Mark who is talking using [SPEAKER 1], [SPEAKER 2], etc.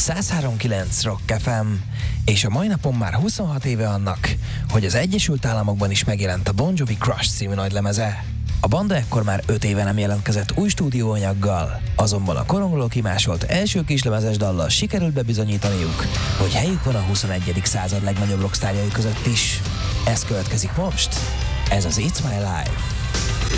[SPEAKER 1] 103.9 Rock FM, és a mai napon már 26 éve annak, hogy az Egyesült Államokban is megjelent a Bon Jovi Crush című nagylemeze. A banda ekkor már 5 éve nem jelentkezett új stúdióanyaggal, azonban a korongoló kimásolt első kislemezes dallal sikerült bebizonyítaniuk, hogy helyük van a 21. század legnagyobb rockstárjai között is. Ez következik most, ez az It's My Life.